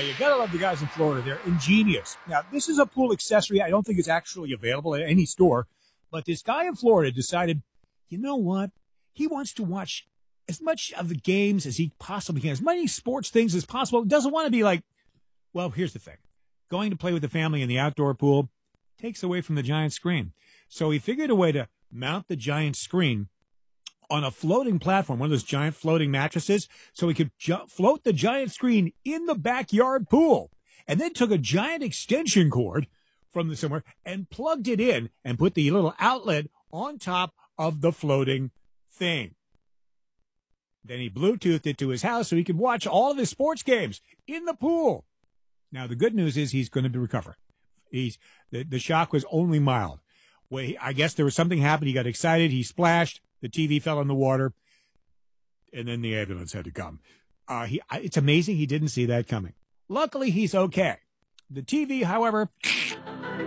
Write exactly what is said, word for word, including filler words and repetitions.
you gotta love the guys in Florida. They're ingenious. Now, this is a pool accessory. I don't think it's actually available at any store, but this guy in Florida decided, you know what? He wants to watch as much of the games as he possibly can, as many sports things as possible. Doesn't want to be like, well, here's the thing. Going to play with the family in the outdoor pool takes away from the giant screen. So he figured a way to mount the giant screen on a floating platform, one of those giant floating mattresses, so he could ju- float the giant screen in the backyard pool, and then took a giant extension cord from the somewhere and plugged it in and put the little outlet on top of the floating thing. Then he Bluetoothed it to his house so he could watch all of his sports games in the pool. Now, the good news is he's going to recover. He's the, the shock was only mild. Well, he, I guess there was something happened. He got excited. He splashed. The T V fell in the water, and then the ambulance had to come. Uh, he, it's amazing he didn't see that coming. Luckily, he's okay. The T V, however,